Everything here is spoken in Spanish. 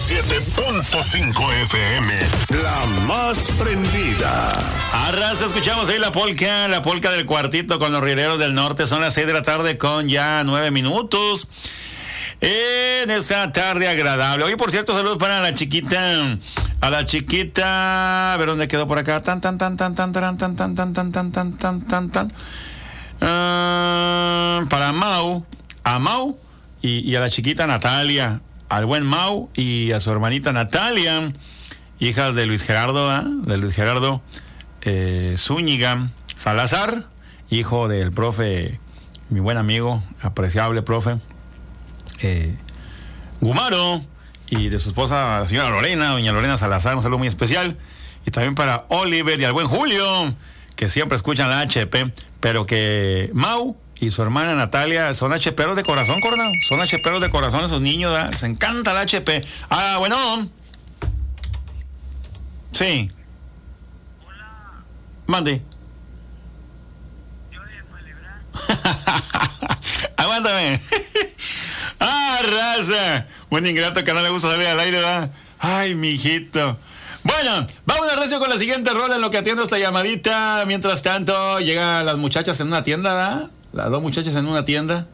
97.5 FM, la más prendida. Arrasa, escuchamos ahí la polca del cuartito con los rieleros del norte. Son las 6 de la tarde con ya 9 minutos. En esta tarde agradable. Hoy, por cierto, saludos para la chiquita. A la chiquita. A ver dónde quedó por acá. Para Mau. A Mau y a la chiquita Natalia. Al buen Mau y a su hermanita Natalia. Hijas de Luis Gerardo, Zúñiga Salazar, hijo del profe, mi buen amigo, apreciable profe Gumaro, y de su esposa, la señora Lorena, doña Lorena Salazar, un saludo muy especial. Y también para Oliver y al buen Julio, que siempre escuchan la HP, pero que Mau y su hermana Natalia son HPeros de corazón, Coronado. Son HPeros de corazón esos niños, ¿verdad? Les encanta la HP. Ah, bueno. Sí. Hola. Mande. Yo de Malebran. Aguántame. Ah, raza. Buen ingrato que no le gusta salir al aire, ¿verdad? Ay, mijito. Bueno, vamos a recio con la siguiente rola en lo que atiendo esta llamadita. Mientras tanto, llegan las muchachas en una tienda, ¿verdad? Las dos muchachas en una tienda.